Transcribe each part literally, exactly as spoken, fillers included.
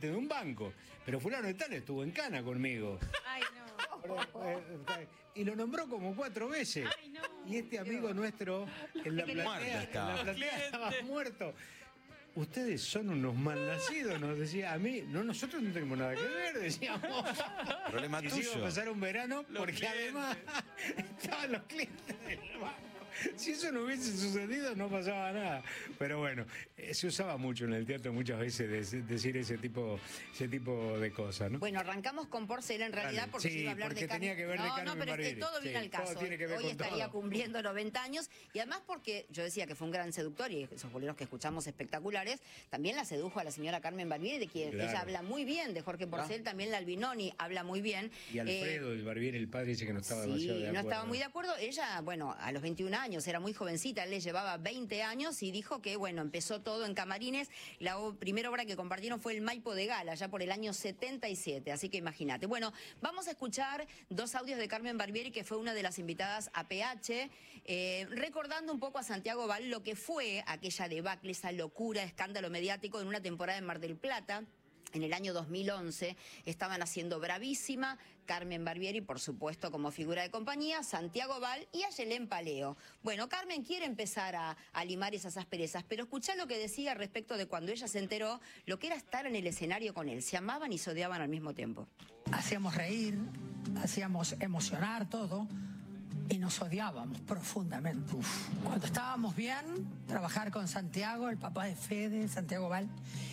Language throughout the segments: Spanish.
gerente de un banco. Pero fulano de tal estuvo en Cana conmigo. Ay, no. Y lo nombró como cuatro veces. Ay, no. Y este amigo nuestro en la platea, en la platea estaba muerto. Ustedes son unos malnacidos, nos decía. A mí, no, nosotros no tenemos nada que ver, decíamos. Problema y se iba a tuyo. pasar un verano Los porque clientes. además estaban los clientes del banco. Si eso no hubiese sucedido, no pasaba nada. Pero bueno, eh, se usaba mucho en el teatro muchas veces de- decir ese tipo, ese tipo de cosas, ¿no? Bueno, arrancamos con Porcel en realidad Dale. porque Sí, se iba a hablar porque de Carmen. tenía que ver de no, Carmen no, pero es que Barbieri. todo viene Sí, al todo caso. tiene que ver Hoy con estaría todo. cumpliendo noventa años y además porque yo decía que fue un gran seductor y esos boleros que escuchamos espectaculares, también la sedujo a la señora Carmen Barbieri, de quien Claro. ella habla muy bien, de Jorge Porcel, también la Albinoni habla muy bien. Y Alfredo, Eh, el Barbieri, el padre, dice que no estaba Sí, demasiado de no acuerdo. estaba muy de acuerdo. Ella, bueno, a los veintiún años, era muy jovencita, él le llevaba veinte años y dijo que, bueno, empezó todo en Camarines. La o- primera obra que compartieron fue El Maipo de Gala, ya por el año setenta y siete, así que imagínate. Bueno, vamos a escuchar dos audios de Carmen Barbieri, que fue una de las invitadas a P H, eh, recordando un poco a Santiago Val lo que fue aquella debacle, esa locura, escándalo mediático en una temporada en Mar del Plata. En el año dos mil once estaban haciendo Bravísima, Carmen Barbieri, por supuesto, como figura de compañía, Santiago Val y Ayelén Paleo. Bueno, Carmen quiere empezar a, a limar esas asperezas, pero escuchá lo que decía respecto de cuando ella se enteró lo que era estar en el escenario con él. Se amaban y se odiaban al mismo tiempo. Hacíamos reír, hacíamos emocionar todo y nos odiábamos profundamente. Uf. Cuando estábamos bien, trabajar con Santiago, el papá de Fede, Santiago Val,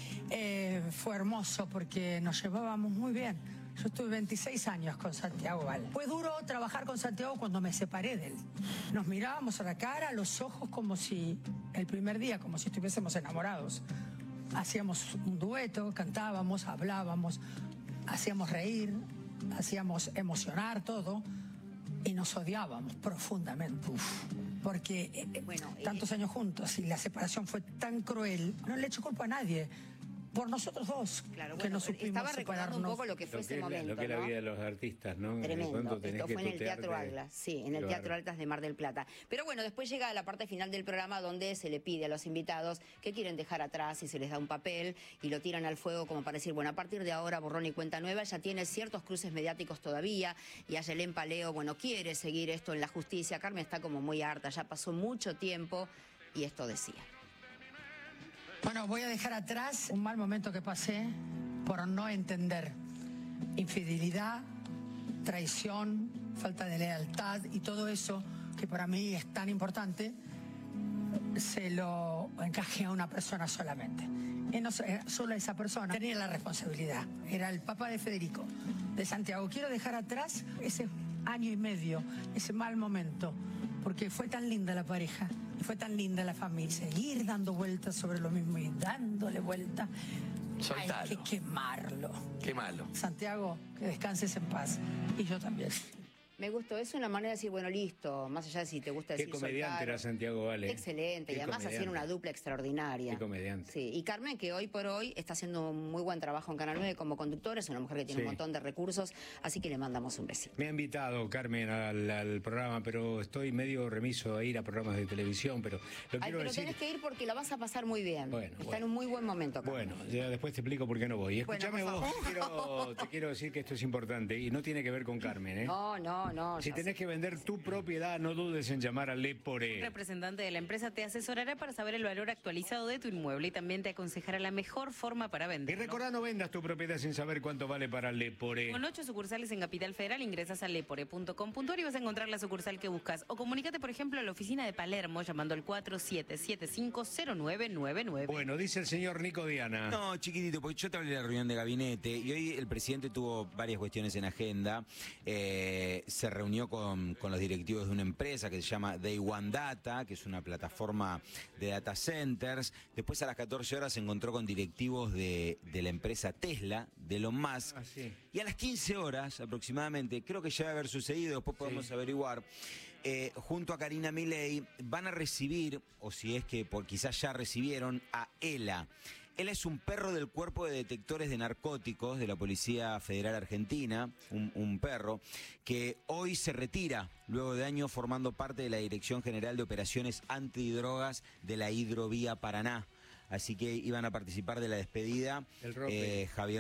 eh, fue hermoso porque nos llevábamos muy bien. Yo estuve veintiséis años con Santiago Val. Fue duro trabajar con Santiago cuando me separé de él. Nos mirábamos a la cara, a los ojos, como si el primer día, como si estuviésemos enamorados. Hacíamos un dueto, cantábamos, hablábamos, hacíamos reír, hacíamos emocionar todo y nos odiábamos profundamente. Uf. Porque eh, Bueno, tantos eh, años juntos y la separación fue tan cruel, no le echo culpa a nadie. Por nosotros dos, Claro, que bueno, no supimos estaba recordando un separarnos. poco lo que fue Lo que, ese es la, momento, lo que es la ¿no? vida de los artistas, ¿no? Tremendo. Cuánto tenés Esto que fue en el tutearte. Teatro Atlas, sí, en el Qué Teatro bárbaro. Atlas de Mar del Plata. Pero bueno, después llega la parte final del programa donde se le pide a los invitados que quieren dejar atrás y se les da un papel y lo tiran al fuego como para decir, bueno, a partir de ahora borrón y cuenta nueva. Ya tiene ciertos cruces mediáticos todavía y Ayelén Paleo, bueno, quiere seguir esto en la justicia. Carmen está como muy harta, ya pasó mucho tiempo y esto decía. Bueno, voy a dejar atrás un mal momento que pasé por no entender. Infidelidad, traición, falta de lealtad y todo eso que para mí es tan importante, se lo encajé a una persona solamente. Y no sé, solo esa persona tenía la responsabilidad. Era el papá de Federico, de Santiago. Quiero dejar atrás ese año y medio, ese mal momento, porque fue tan linda la pareja, y fue tan linda la familia. Seguir dando vueltas sobre lo mismo y dándole vueltas. Soltalo. Hay que quemarlo. Qué malo. Santiago, que descanses en paz. Y yo también. Me gustó, es una manera de decir, bueno, listo, más allá de si te gusta Qué decir comediante soltar. era Santiago Vale. Excelente, Qué y además comediante. hacían una dupla extraordinaria. Qué comediante. Sí, y Carmen, que hoy por hoy está haciendo un muy buen trabajo en Canal nueve como conductora, es una mujer que tiene Sí. un montón de recursos, así que le mandamos un besito. Me ha invitado Carmen al, al programa, pero estoy medio remiso a ir a programas de televisión, pero lo Ay, quiero pero decir. tenés que ir porque la vas a pasar muy bien. Bueno, está bueno. en un muy buen momento, Carmen. Bueno, ya después te explico por qué no voy. Bueno, Escúchame por vos, favor. te quiero, te quiero decir que esto es importante y no tiene que ver con Carmen, ¿eh? No, no, no. Si ya tenés sé. que vender tu propiedad, no dudes en llamar a Lepore. El representante de la empresa te asesorará para saber el valor actualizado de tu inmueble y también te aconsejará la mejor forma para Y venderlo. recordá, no vendas tu propiedad sin saber cuánto vale para Lepore. Con ocho sucursales en Capital Federal, ingresas a lepore punto com punto ar y vas a encontrar la sucursal que buscas. O comunícate, por ejemplo, a la oficina de Palermo llamando al cuatro siete siete cinco cero nueve nueve nueve. Bueno, dice el señor Nico Diana. No, chiquitito, porque yo te hablé de la reunión de gabinete y hoy el presidente tuvo varias cuestiones en agenda. Eh, se reunió con, con los directivos de una empresa que se llama Day One Data, que es una plataforma de data centers. Después a las catorce horas se encontró con directivos de, de la empresa Tesla, de Elon Musk. Ah, sí. Y a las quince horas aproximadamente, creo que ya debe haber sucedido, después podemos Sí. averiguar, eh, junto a Karina Milei van a recibir, o si es que por, quizás ya recibieron, a Ela. Él es un perro del Cuerpo de Detectores de Narcóticos de la Policía Federal Argentina, un, un perro, que hoy se retira, luego de años formando parte de la Dirección General de Operaciones Antidrogas de la Hidrovía Paraná. Así que iban a participar de la despedida El Rope. eh, Javier